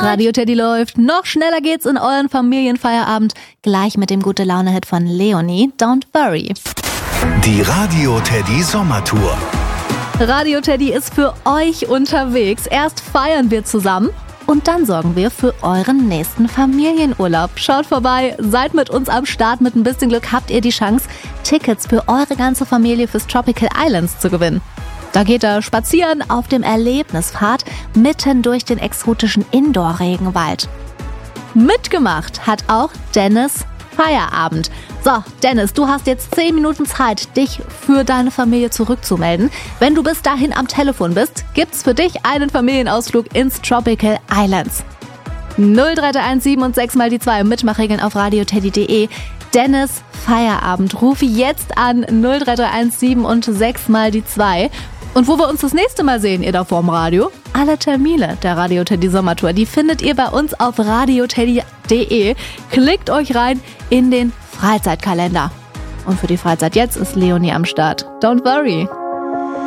Radio Teddy läuft. Noch schneller geht's in euren Familienfeierabend. Gleich mit dem Gute-Laune-Hit von Leonie, Don't Worry. Die Radio Teddy Sommertour. Radio Teddy ist für euch unterwegs. Erst feiern wir zusammen und dann sorgen wir für euren nächsten Familienurlaub. Schaut vorbei, seid mit uns am Start. Mit ein bisschen Glück habt ihr die Chance, Tickets für eure ganze Familie fürs Tropical Islands zu gewinnen. Da geht er spazieren auf dem Erlebnispfad mitten durch den exotischen Indoor-Regenwald. Mitgemacht hat auch Dennis Feierabend. So, Dennis, du hast jetzt 10 Minuten Zeit, dich für deine Familie zurückzumelden. Wenn du bis dahin am Telefon bist, gibt's für dich einen Familienausflug ins Tropical Islands. 03317 und 6 mal die 2 Mitmachregeln auf radioteddy.de. Dennis Feierabend. Rufe jetzt an 03317 und 6 mal die 2. Und wo wir uns das nächste Mal sehen, ihr da vorm Radio? Alle Termine der Radio Teddy Sommertour, die findet ihr bei uns auf radioteddy.de. Klickt euch rein in den Freizeitkalender. Und für die Freizeit jetzt ist Leonie am Start. Don't worry.